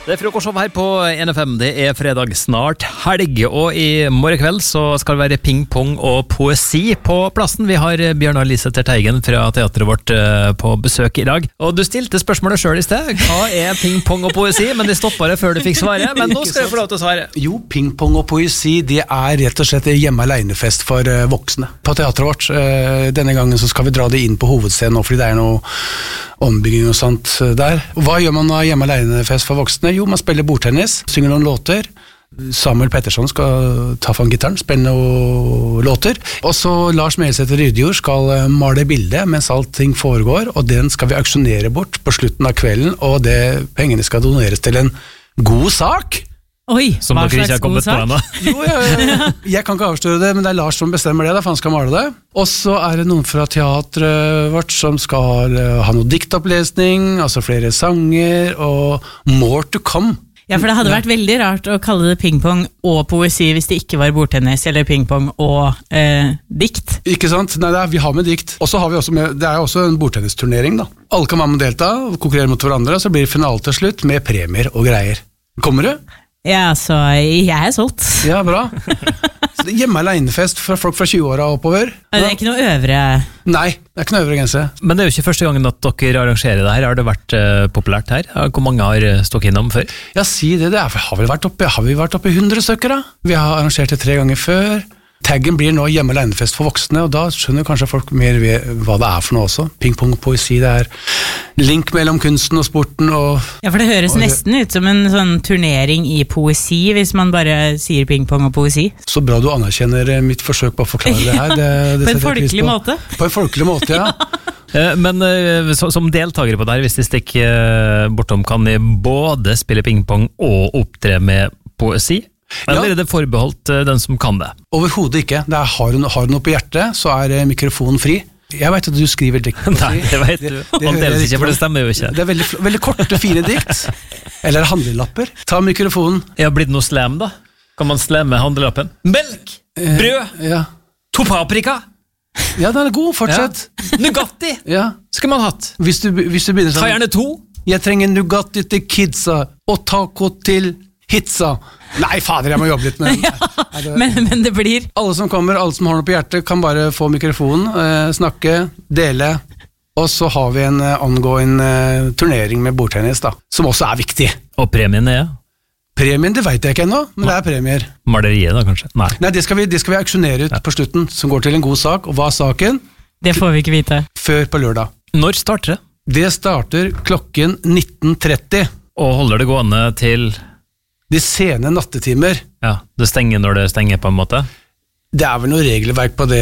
Det frokostshow her på NFM, det fredag snart helg, og i morgen kveld så skal det være ping-pong og poesi på plassen. Vi har Bjørnar Liseter Teigen fra teatret vårt på besøk i dag. Og du stilte spørsmålet selv i sted, hva ping-pong og poesi? Men det stoppet det før du fikk svare, men nå skal du få lov til å svare. Jo, ping-pong og poesi, det rett og slett hjemme alene-fest for voksne på teatret vårt. Denne gangen så skal vi dra det inn på hovedscenen nå, fordi det noe ombygging og sånt der. Hva gjør man av hjemme alene-fest for voksne? Jo, man spiller bordtennis, synger noen låter. Samuel Pettersson skal ta fram gitaren, spille noen låter. Og så Lars Melsæter Rydjord skal male bildet mens allting foregår, og den skal vi auksjonere bort på slutten av kvelden, og pengene skal doneres til en god sak. Oi, som dere ikke har kommet på ennå. Jo, jeg kan ikke avsløre det, men det Lars som bestemmer det, for han skal male det. Og så det noen fra teatret vårt som skal ha noe diktopplesning, altså flere sanger, og more to come. Ja, for det hadde vært veldig rart å kalle det pingpong og poesi hvis det ikke var bordtennis, eller pingpong og dikt. Ikke sant? Nei, vi har med dikt. Og så har vi også med, det også en bordtennisturnering da. Alle kan være med å delta, konkurrere mot hverandre, og så blir det finale til slutt med premier og greier. Kommer du? Ja, så jeg solgt. Ja, bra. Så det hjemme alene-fest for folk fra 20-åra oppover. Det ikke noe øvre... Nei, det ikke noe øvre grense. Men det jo ikke første gangen at dere arrangerer det her. Har det vært populært her? Hvor mange har stått innom før? Ja, si det. Har vi vært oppe i 100 stykker da? Vi har arrangert det 3 ganger før. Taggen blir nå hjemme alene-fest for voksne, og da skjønner kanskje folk mer hva det for noe også. Ping-pong og poesi, det link mellom kunsten og sporten. Ja, for det høres nesten ut som en sånn turnering i poesi, hvis man bare sier ping-pong og poesi. Så bra du anerkjenner mitt forsøk på å forklare det her. Det på en folkelig måte. På en folkelig måte, ja. Men som deltakere på det her, hvis de stikker bortom, kan de både spille ping-pong og opptre med poesi? Eller det forbeholdt den som kan det? Overhodet ikke. Har du noe på hjertet, så mikrofonen fri. Jeg vet at du skriver dikt. Nei, det vet du. Aldeles ikke, for det stemmer jo ikke. Det veldig korte, fine dikt. Eller handlelapper. Ta mikrofonen. Jeg har blitt noe slam da. Kan man slamme handlelappen? Melk! Brød! Ja. To paprika! Ja, den god, fortsett. Ja. Nugatti! Ja. Skal man hatt? Hvis du begynner sånn... Ta gjerne 2. Jeg trenger Nugatti til kidsa, og taco til hitsa. Nei, fader, jeg må jobbe litt med ja, men det blir... Alle som kommer, alle som har noe på hjertet, kan bare få mikrofonen, snakke, dele, og så har vi en ongoing turnering med bordtennis da, som også viktig. Og premien Premien, det vet jeg ikke ennå, men det premier. Maleriet da, kanskje? Nei, det skal vi auksjonere ut på slutten, som går til en god sak, og hva saken? Det får vi ikke vite. Før på lørdag. Når starter det? Det starter klokken 19:30. Og holder det gående til... De sene nattetimer. Ja, det stenger når det stenger på en måte? Det vel noe regelverk på det,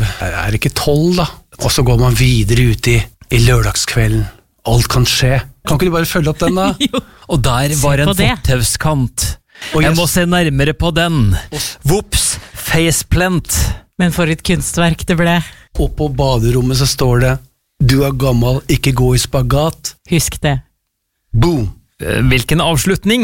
det ikke 12 da. Og så går man videre ut i lørdagskvelden. Alt kan skje. Kan ikke du bare følge opp den da? Og der var en fortauskant. Jeg må se nærmere på den. Vops, faceplant. Men for et kunstverk det ble. Og på baderommet så står det, du gammel, ikke gå i spagat. Husk det. Boom. Hvilken avslutning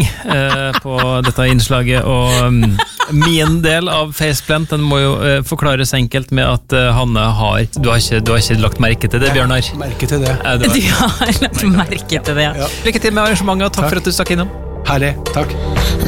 på dette innslaget, og min del av faceplant, den må jo forklares enkelt med at Hanne du har ikke lagt merke til det, Bjørnar? Merke til det. Du har lagt merke til det, ja. Lykke til med arrangementet, og takk for at du stakk innom. Herlig, takk.